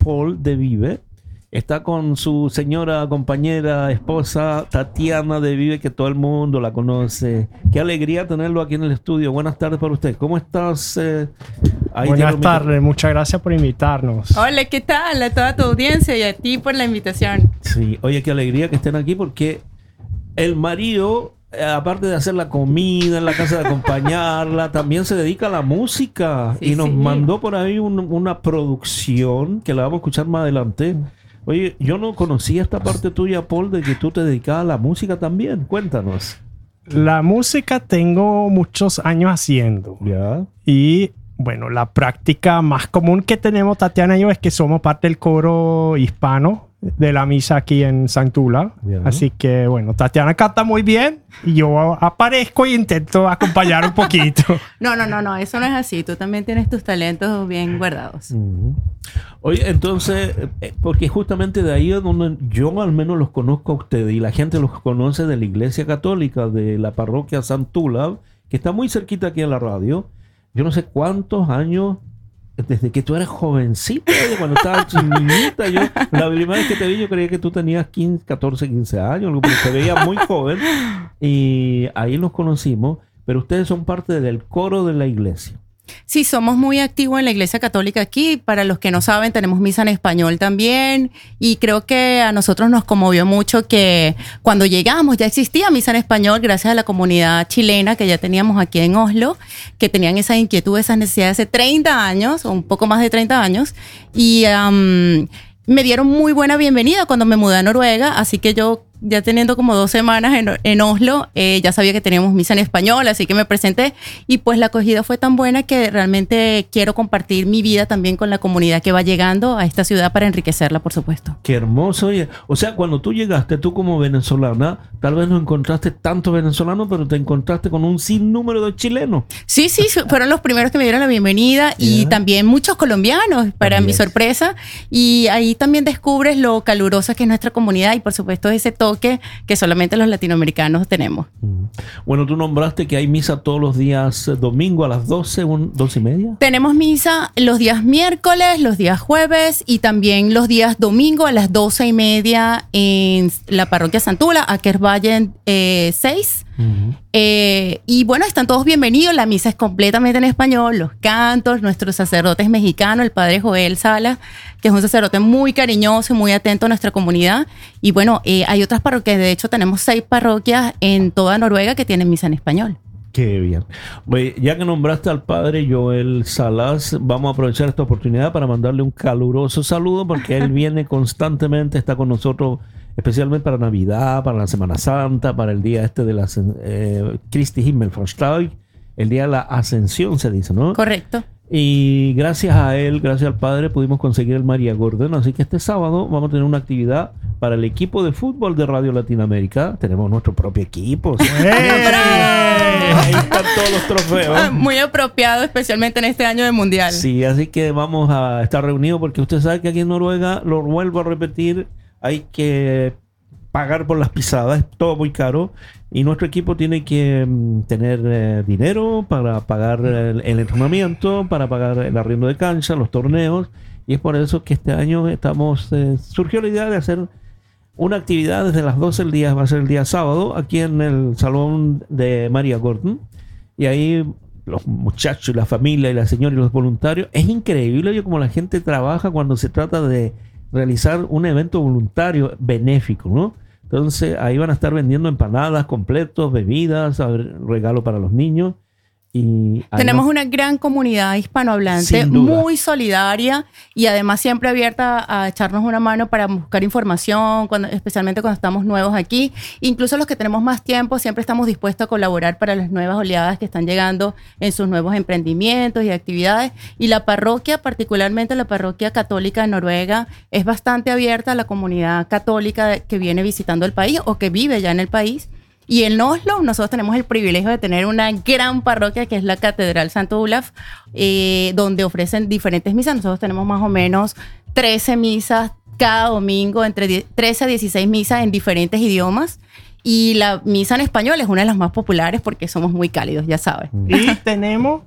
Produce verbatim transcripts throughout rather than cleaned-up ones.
Paul de Vive. Está con su señora, compañera, esposa, Tatiana de Vive, que todo el mundo la conoce. Qué alegría tenerlo aquí en el estudio. Buenas tardes para usted. ¿Cómo estás? Eh, ahí Buenas tardes. Muchas gracias por invitarnos. Hola, ¿qué tal? A toda tu audiencia y a ti por la invitación. Sí, oye, qué alegría que estén aquí porque el marido, eh, aparte de hacer la comida en la casa, de acompañarla, también se dedica a la música. Sí, y nos sí. mandó por ahí un- una producción que la vamos a escuchar más adelante. Oye, yo no conocía esta parte tuya, Paul, de que tú te dedicabas a la música también. Cuéntanos. La música tengo muchos años haciendo. Ya. Y bueno, la práctica más común que tenemos Tatiana y yo es que somos parte del coro hispano de la misa aquí en Santula. Ya. Así que bueno, Tatiana canta muy bien y yo aparezco y intento acompañar un poquito. No, no, no, no, eso no es así. Tú también tienes tus talentos bien guardados. Ujú. Oye, entonces, eh, porque justamente de ahí es donde yo al menos los conozco a ustedes y la gente los conoce de la Iglesia Católica, de la parroquia Santula, que está muy cerquita aquí en la radio. Yo no sé cuántos años, desde que tú eras jovencita, oye, cuando estabas niñita, yo, la primera vez que te vi, yo creía que tú tenías quince, catorce, quince años, algo, porque te veía muy joven, y ahí nos conocimos, pero ustedes son parte del coro de la iglesia. Sí, somos muy activos en la Iglesia Católica aquí. Para los que no saben, tenemos misa en español también. Y creo que a nosotros nos conmovió mucho que cuando llegamos ya existía misa en español gracias a la comunidad chilena que ya teníamos aquí en Oslo, que tenían esa inquietud, esas necesidades hace treinta años, o un poco más de treinta años. Y um, me dieron muy buena bienvenida cuando me mudé a Noruega. Así que yo, ya teniendo como dos semanas en, en Oslo, eh, ya sabía que teníamos misa en español, así que me presenté y pues la acogida fue tan buena que realmente quiero compartir mi vida también con la comunidad que va llegando a esta ciudad para enriquecerla, por supuesto. Qué hermoso. Oye. O sea, cuando tú llegaste, tú como venezolana, tal vez no encontraste tantos venezolanos, pero te encontraste con un sinnúmero de chilenos. Sí, sí, fueron los primeros que me dieron la bienvenida y Yeah. también muchos colombianos, para También. mi sorpresa. Y ahí también descubres lo calurosa que es nuestra comunidad y por supuesto ese toque que solamente los latinoamericanos tenemos. Mm. Bueno, tú nombraste que hay misa todos los días, eh, domingo a las doce, un, doce y media. Tenemos misa los días miércoles, los días jueves y también los días domingo a las doce y media en la parroquia Santula, Ackervallen eh, seis. Uh-huh. Eh, y bueno, están todos bienvenidos. La misa es completamente en español, los cantos, nuestro sacerdote es mexicano, el padre Joel Sala, que es un sacerdote muy cariñoso y muy atento a nuestra comunidad. Y bueno, eh, hay otras parroquias, de hecho tenemos seis parroquias en toda Noruega que tienen misa en español. Qué bien. Oye, ya que nombraste al padre Joel Salas, vamos a aprovechar esta oportunidad para mandarle un caluroso saludo porque él viene constantemente, está con nosotros especialmente para Navidad, para la Semana Santa, para el día este de la eh, Christi Himmelfahrtstag, el día de la Ascensión se dice, ¿no? Correcto. Y gracias a él, gracias al padre, pudimos conseguir el María Gordon. Así que este sábado vamos a tener una actividad para el equipo de fútbol de Radio Latinoamérica. Tenemos nuestro propio equipo. ¿Sí? Ahí están todos los trofeos. Ah, muy apropiado, especialmente en este año de mundial. Sí, así que vamos a estar reunidos porque usted sabe que aquí en Noruega, lo vuelvo a repetir, hay que pagar por las pisadas, es todo muy caro y nuestro equipo tiene que mm, tener eh, dinero para pagar el, el entrenamiento, para pagar el arriendo de cancha, los torneos, y es por eso que este año estamos eh, surgió la idea de hacer una actividad desde las doce del día, va a ser el día sábado, aquí en el salón de María Gordon, y ahí los muchachos y la familia y la señora y los voluntarios, es increíble oye, cómo la gente trabaja cuando se trata de realizar un evento voluntario benéfico, ¿no? Entonces ahí van a estar vendiendo empanadas, completos, bebidas, regalo para los niños. Y tenemos no... una gran comunidad hispanohablante, muy solidaria y además siempre abierta a echarnos una mano para buscar información, cuando, especialmente cuando estamos nuevos aquí. Incluso los que tenemos más tiempo, siempre estamos dispuestos a colaborar para las nuevas oleadas que están llegando en sus nuevos emprendimientos y actividades. Y la parroquia, particularmente la parroquia católica de Noruega, es bastante abierta a la comunidad católica que viene visitando el país o que vive ya en el país. Y en Oslo nosotros tenemos el privilegio de tener una gran parroquia que es la Catedral Santo Olaf, eh, donde ofrecen diferentes misas. Nosotros tenemos más o menos trece misas cada domingo, entre trece a dieciséis misas en diferentes idiomas. Y la misa en español es una de las más populares porque somos muy cálidos, ya sabes. Y tenemos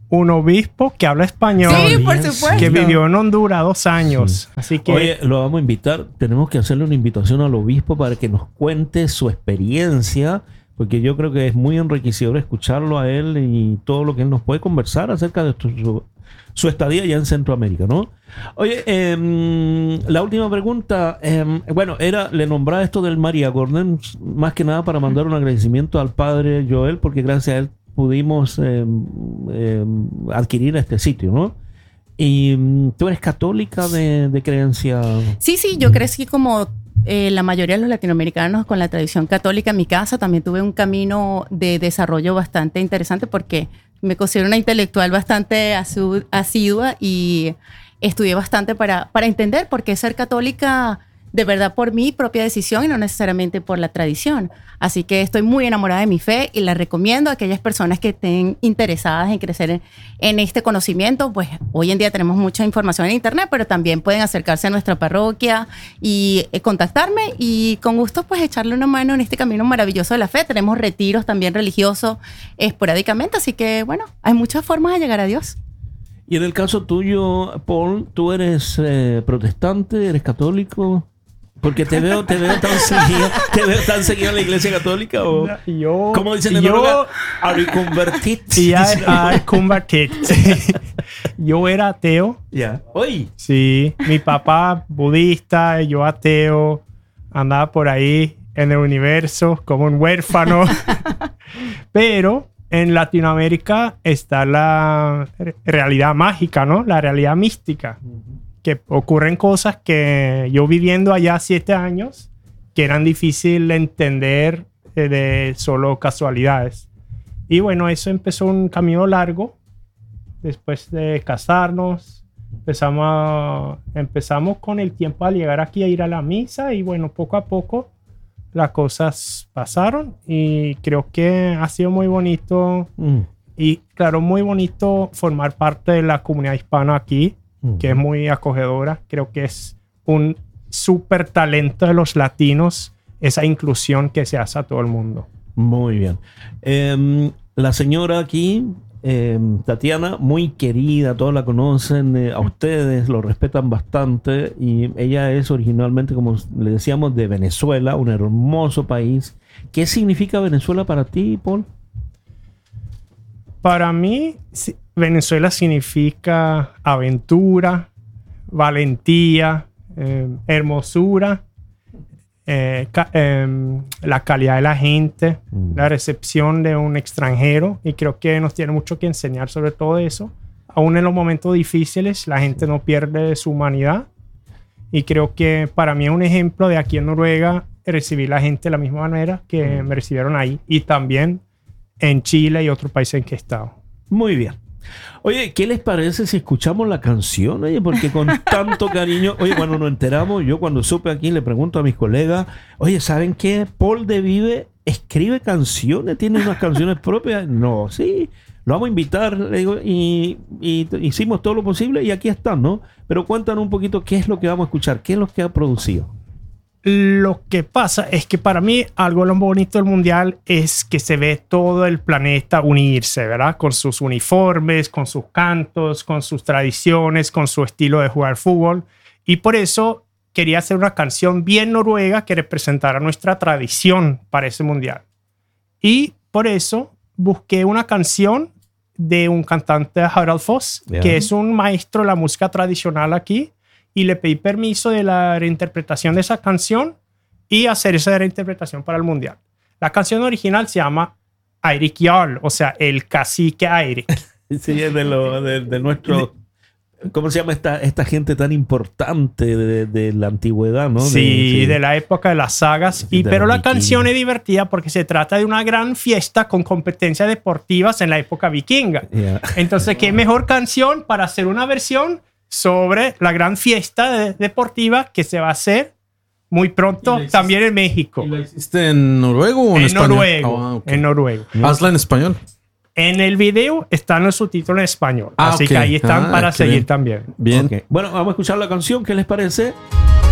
un obispo que habla español. Sí, por supuesto. Que vivió en Honduras dos años. Sí. Así que... Oye, lo vamos a invitar. Tenemos que hacerle una invitación al obispo para que nos cuente su experiencia, porque yo creo que es muy enriquecedor escucharlo a él y todo lo que él nos puede conversar acerca de su, su estadía allá en Centroamérica, ¿no? Oye, eh, la última pregunta, eh, bueno, era, le nombraba esto del María Gordon, más que nada para mandar un agradecimiento al padre Joel, porque gracias a él pudimos eh, eh, adquirir este sitio, ¿no? Y tú eres católica de, de creencia. Sí, sí, yo crecí como eh, la mayoría de los latinoamericanos con la tradición católica. En mi casa también tuve un camino de desarrollo bastante interesante porque me considero una intelectual bastante asidua y estudié bastante para, para entender por qué ser católica de verdad por mi propia decisión y no necesariamente por la tradición. Así que estoy muy enamorada de mi fe y la recomiendo a aquellas personas que estén interesadas en crecer en, en este conocimiento. Pues hoy en día tenemos mucha información en internet, pero también pueden acercarse a nuestra parroquia y eh, contactarme y con gusto pues echarle una mano en este camino maravilloso de la fe. Tenemos retiros también religiosos esporádicamente, así que bueno, hay muchas formas de llegar a Dios. Y en el caso tuyo, Paul, ¿tú eres eh, protestante, eres católico? Porque te veo, te veo tan seguido, te veo tan seguido en la iglesia católica o yo, ¿cómo dicen en yo, Noruega? ¿Are you converted? Yeah, I converted. Yo era ateo. Ya. Yeah. Hoy. Sí, mi papá budista, yo ateo, andaba por ahí en el universo como un huérfano. Pero en Latinoamérica está la realidad mágica, ¿no? La realidad mística. Que ocurren cosas que yo viviendo allá siete años que eran difíciles de entender eh, de solo casualidades. Y bueno, eso empezó un camino largo. Después de casarnos, empezamos, a, empezamos con el tiempo a llegar aquí a ir a la misa y bueno, poco a poco las cosas pasaron y creo que ha sido muy bonito mm. y claro, muy bonito formar parte de la comunidad hispana aquí, mm. que es muy acogedora. Creo que es un súper talento de los latinos, esa inclusión que se hace a todo el mundo. Muy bien. Eh, la señora aquí, eh, Tatiana, muy querida, todos la conocen, eh, a ustedes lo respetan bastante y ella es originalmente, como le decíamos, de Venezuela, un hermoso país. ¿Qué significa Venezuela para ti, Paul? Para mí, Venezuela significa aventura, valentía, eh, hermosura, eh, ca eh, la calidad de la gente, mm. la recepción de un extranjero, y creo que nos tiene mucho que enseñar sobre todo eso. Aún en los momentos difíciles, la gente no pierde su humanidad, y creo que para mí es un ejemplo de aquí en Noruega recibir a la gente de la misma manera que me recibieron ahí, y también en Chile y otros países en que he estado. Muy bien. Oye, ¿qué les parece si escuchamos la canción? Oye, porque con tanto cariño, oye, cuando nos enteramos, yo cuando supe aquí le pregunto a mis colegas, oye, ¿saben qué? Paul de Vive escribe canciones, tiene unas canciones propias. No, sí, lo vamos a invitar, le digo, y, y hicimos todo lo posible y aquí están, ¿no? Pero cuéntanos un poquito qué es lo que vamos a escuchar, qué es lo que ha producido. Lo que pasa es que para mí algo lo bonito del mundial es que se ve todo el planeta unirse, ¿verdad? Con sus uniformes, con sus cantos, con sus tradiciones, con su estilo de jugar fútbol. Y por eso quería hacer una canción bien noruega que representara nuestra tradición para ese mundial. Y por eso busqué una canción de un cantante, Harald Foss, yeah. que es un maestro de la música tradicional aquí. Y le pedí permiso de la reinterpretación de esa canción y hacer esa reinterpretación para el mundial. La canción original se llama Eirik Jarl, o sea, el cacique Eirik. Sí, es de, lo, de, de nuestro... ¿Cómo se llama esta, esta gente tan importante de, de la antigüedad, no? Sí, de, sí, de la época de las sagas. Y, pero la vikinga. Canción es divertida porque se trata de una gran fiesta con competencias deportivas en la época vikinga. Yeah. Entonces, ¿qué mejor canción para hacer una versión sobre la gran fiesta de, deportiva que se va a hacer muy pronto hiciste, también en México? ¿Y la hiciste en noruego o en, en español? Noruego, oh, okay. En noruego. Hazla en español. En el video están los subtítulos en español. Ah, así okay. que ahí están ah, para seguir bien. También. Bien. Okay. Bueno, vamos a escuchar la canción. ¿Qué les parece?